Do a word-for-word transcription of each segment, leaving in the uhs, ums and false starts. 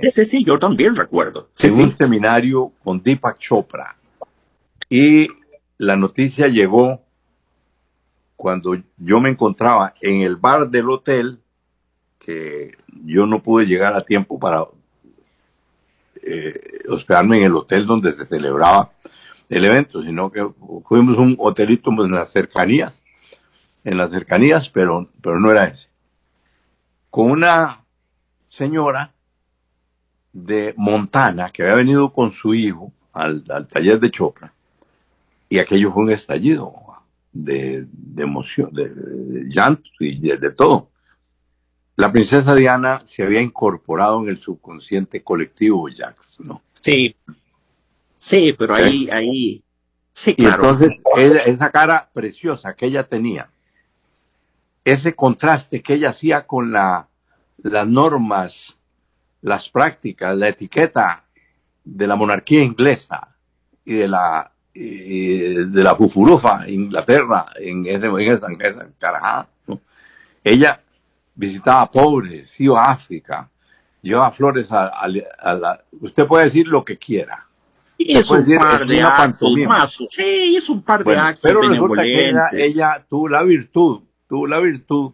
Sí, sí, sí, yo también recuerdo. Sí, en sí. un seminario con Deepak Chopra. Y la noticia llegó cuando yo me encontraba en el bar del hotel, que yo no pude llegar a tiempo para eh, hospedarme en el hotel donde se celebraba el evento, sino que fuimos a un hotelito en las cercanías, en las cercanías, pero, pero no era ese. Con una señora de Montana que había venido con su hijo al, al taller de Chopra, y aquello fue un estallido de, de emoción, de, de, de llanto y de, de todo. La princesa Diana se había incorporado en el subconsciente colectivo, Jacques, ¿no? Sí, sí, pero ¿Sí? ahí, ahí, sí, Y claro. entonces, ella, esa cara preciosa que ella tenía, ese contraste que ella hacía con la, las normas, las prácticas, la etiqueta de la monarquía inglesa y de la, y de la fufurufa Inglaterra en ese, en esa, en esa carajada, ¿no? Ella visitaba pobres, iba a África, llevaba flores a, a, a la... Usted puede decir lo que quiera. Y Usted es puede un decir, es par de una actos pantomima. más, sí, es un par de Bueno, actos pero resulta que ella, benevolentes. ella tuvo la virtud, tuvo la virtud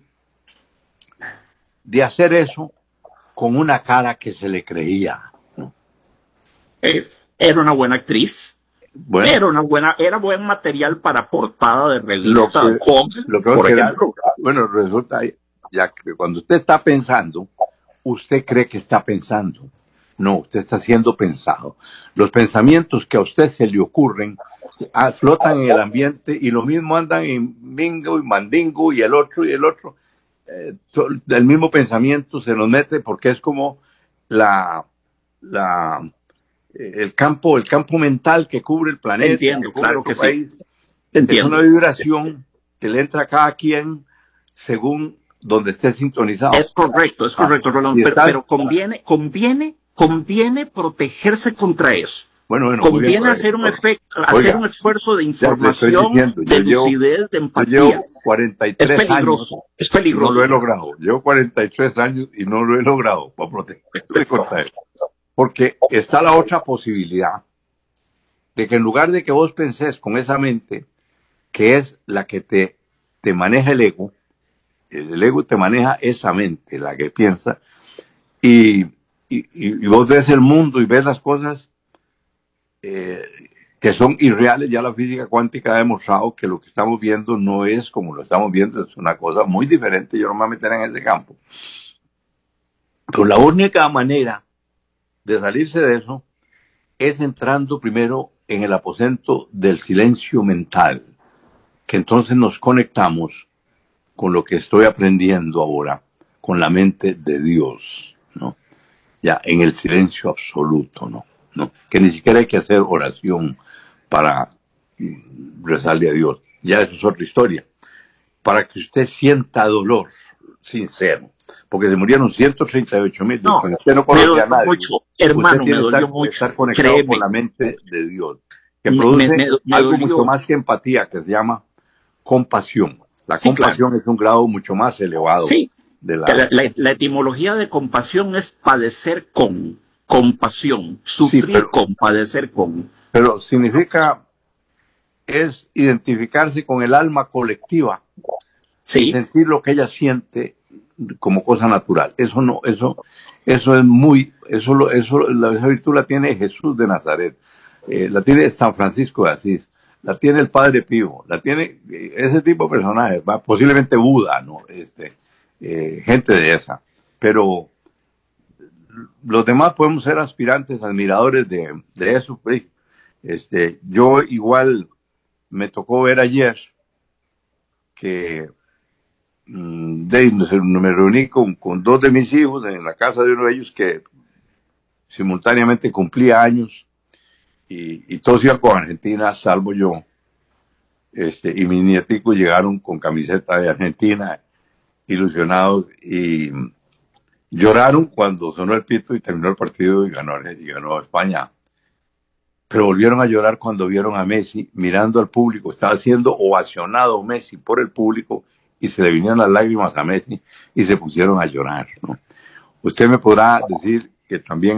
de hacer eso con una cara que se le creía, ¿no? Eh, era una buena actriz. Bueno, Era una buena, era buen material para portada de lo revista que, Vogue, lo que, por que era, ejemplo. bueno, resulta ya que cuando usted está pensando, usted cree que está pensando. No, usted está siendo pensado. Los pensamientos que a usted se le ocurren ah, flotan en el ambiente y lo mismo andan en Mingo y Mandingo y el otro y el otro. Eh, el mismo pensamiento se nos mete porque es como la, la, el campo, el campo mental que cubre el planeta, que Entiendo, cubre claro tu que sí. país. Es una Entiendo. vibración que le entra a cada quien según donde esté sintonizado. Es correcto, es Ah, correcto, Rolando, y pero, estás, pero conviene, conviene, conviene protegerse contra eso. bueno, bueno, muy bien. Conviene hacer un efecto, hacer Oiga, un esfuerzo de ya le estoy información, diciendo, yo de llevo, lucidez, de yo llevo empatía. cuarenta y Es tres años peligroso, es y no lo he peligroso. logrado. Llevo cuarenta y tres años y no lo he logrado para protegerme contra él. Porque está la otra posibilidad de que en lugar de que vos pensés con esa mente, que es la que te, te maneja el ego, el ego te maneja esa mente, la que piensa, y, y, y vos ves el mundo y ves las cosas eh, que son irreales. Ya la física cuántica ha demostrado que lo que estamos viendo no es como lo estamos viendo, es una cosa muy diferente. Yo no me voy a meter en ese campo. Pero la única manera de salirse de eso es entrando primero en el aposento del silencio mental, que entonces nos conectamos con lo que estoy aprendiendo ahora, con la mente de Dios, ¿no? Ya en el silencio absoluto, ¿no? ¿No? Que ni siquiera hay que hacer oración para mm, rezarle a Dios. Ya eso es otra historia. Para que usted sienta dolor sincero, porque se murieron ciento treinta y ocho mil, No, cuando usted no me conoce a dolió nadie, mucho, usted hermano, me tiene que dolió estar, mucho, estar conectado con créeme, la mente de Dios, que me, me, produce me, me algo mucho dolió. más que empatía, que se llama compasión. La Sí, claro, compasión es un grado mucho más elevado sí. de Que la... La, la, la etimología de compasión es padecer con, compasión, Sí, sufrir pero, con, padecer con. pero significa, es identificarse con el alma colectiva y Sí, sentir lo que ella siente como cosa natural. Eso no, eso, eso es muy, eso, lo, eso, la, esa virtud la tiene Jesús de Nazaret, eh, la tiene San Francisco de Asís, la tiene el Padre Pío, la tiene eh, ese tipo de personajes, ¿va? Posiblemente Buda, ¿no? Este, eh, gente de esa. Pero los demás podemos ser aspirantes, admiradores de, de eso. Pues. Este, yo igual me tocó ver ayer que de, me reuní con, con dos de mis hijos en la casa de uno de ellos que simultáneamente cumplía años y, y todos iban con Argentina, salvo yo. Este, y mis nieticos llegaron con camiseta de Argentina, ilusionados, y lloraron cuando sonó el pito y terminó el partido y ganó, y ganó España. Pero volvieron a llorar cuando vieron a Messi mirando al público. Estaba siendo ovacionado Messi por el público y se le vinieron las lágrimas a Messi y se pusieron a llorar, ¿no? Usted me podrá decir que también